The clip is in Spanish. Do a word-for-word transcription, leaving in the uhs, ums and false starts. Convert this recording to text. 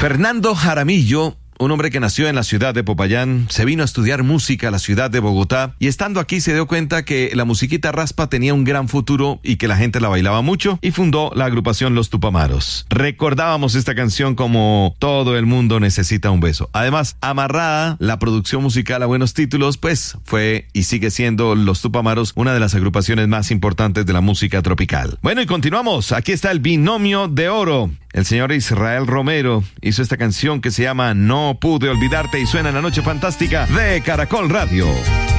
Fernando Jaramillo, un hombre que nació en la ciudad de Popayán, se vino a estudiar música a la ciudad de Bogotá y estando aquí se dio cuenta que la musiquita raspa tenía un gran futuro y que la gente la bailaba mucho y fundó la agrupación Los Tupamaros. Recordábamos esta canción como Todo el mundo necesita un beso. Además, amarrada la producción musical a buenos títulos, pues fue y sigue siendo Los Tupamaros una de las agrupaciones más importantes de la música tropical. Bueno, y continuamos. Aquí está el binomio de oro. El señor Israel Romero hizo esta canción que se llama No pude olvidarte y suena en la noche fantástica de Caracol Radio.